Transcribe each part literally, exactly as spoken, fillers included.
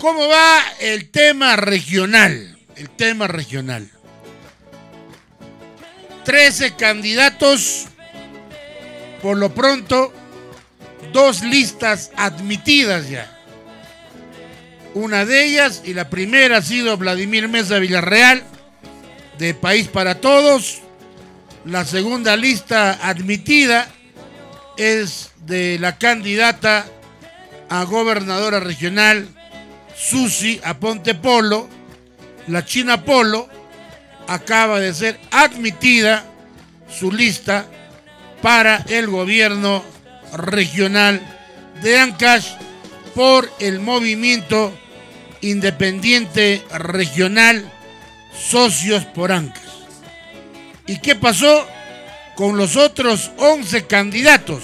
¿cómo va el tema regional? El tema regional. trece candidatos, por lo pronto, dos listas admitidas ya. Una de ellas, y la primera ha sido Vladimir Meza Villarreal, de País para Todos. La segunda lista admitida es de la candidata a gobernadora regional, Susi Aponte Polo. La China Polo acaba de ser admitida su lista para el gobierno regional de Ancash por el movimiento independiente regional Socios por Ancash. ¿Y qué pasó con los otros once candidatos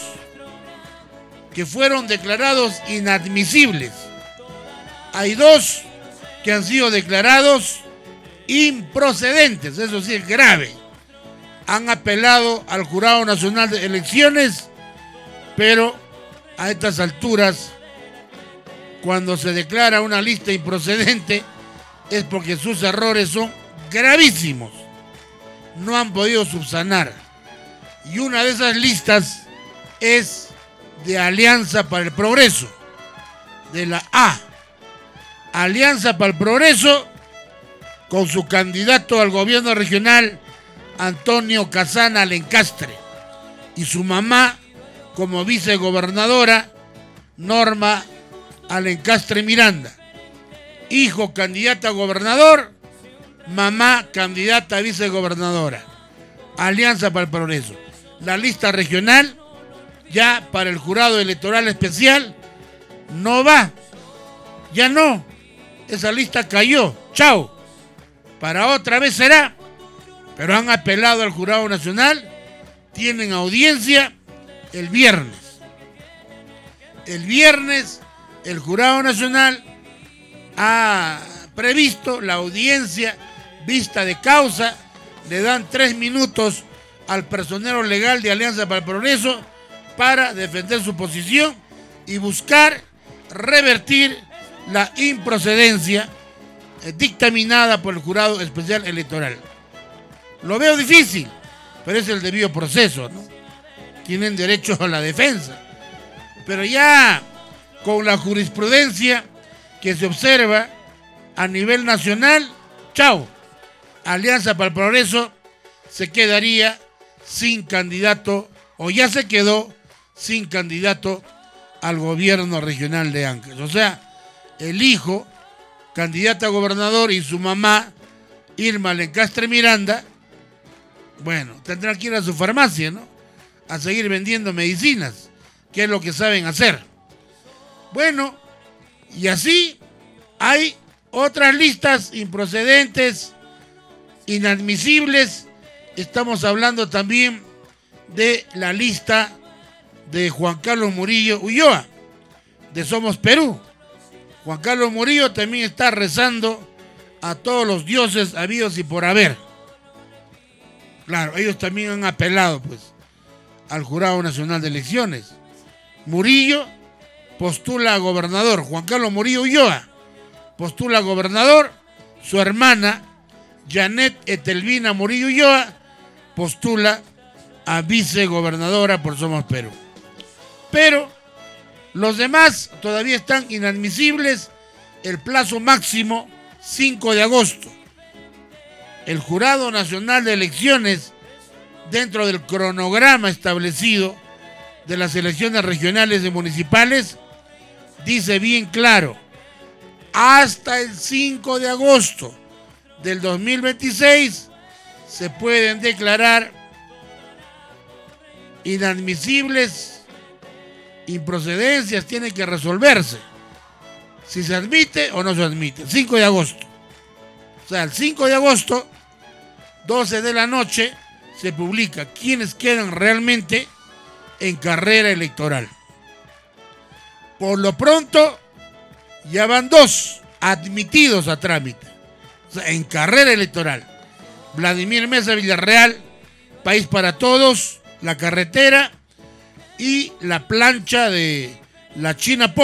que fueron declarados inadmisibles? Hay dos que han sido declarados improcedentes, eso sí es grave. Han apelado al Jurado Nacional de Elecciones, pero a estas alturas, cuando se declara una lista improcedente, es porque sus errores son gravísimos. No han podido subsanar. Y una de esas listas es de Alianza para el Progreso, de la A. Alianza para el Progreso, con su candidato al gobierno regional, Antonio Casana Lencastre, y su mamá como vicegobernadora, Norma Alencastre Miranda. Hijo candidata a gobernador, mamá candidata a vicegobernadora. Alianza para el Progreso. La lista regional, ya para el jurado electoral especial, no va. Ya no. Esa lista cayó. Chao. Para otra vez será. Pero han apelado al Jurado Nacional. Tienen audiencia el viernes. El viernes el Jurado Nacional ha previsto la audiencia vista de causa. Le dan tres minutos al personero legal de Alianza para el Progreso para defender su posición y buscar revertir la improcedencia eh, dictaminada por el Jurado Especial Electoral. Lo veo difícil, pero es el debido proceso, ¿no? Tienen derecho a la defensa. Pero ya con la jurisprudencia que se observa a nivel nacional, chao. Alianza para el Progreso se quedaría sin candidato, o ya se quedó sin candidato al gobierno regional de Ancash. O sea, el hijo, candidato a gobernador, y su mamá, Irma Lencastre Miranda, bueno, tendrán que ir a su farmacia, ¿no? A seguir vendiendo medicinas, que es lo que saben hacer. Bueno, y así hay otras listas improcedentes, inadmisibles. Estamos hablando también de la lista de Juan Carlos Murillo Ulloa, de Somos Perú. Juan Carlos Murillo también está rezando a todos los dioses habidos y por haber. Claro, ellos también han apelado, pues, al Jurado Nacional de Elecciones. Murillo postula a gobernador. Juan Carlos Murillo Ulloa postula a gobernador. Su hermana, Janet Etelvina Murillo Ulloa, postula a vicegobernadora por Somos Perú. Pero los demás todavía están inadmisibles. El plazo máximo, cinco de agosto. El Jurado Nacional de Elecciones, dentro del cronograma establecido de las elecciones regionales y municipales, dice bien claro, hasta el cinco de agosto del dos mil veintiséis se pueden declarar inadmisibles, improcedencias, tienen que resolverse si se admite o no se admite. cinco de agosto. O sea, el cinco de agosto, doce de la noche, se publica quiénes quedan realmente en carrera electoral. Por lo pronto, ya van dos admitidos a trámite, o sea, en carrera electoral. Vladimir Meza Villarreal, País para Todos, La Carretera, y la plancha de la China Polo.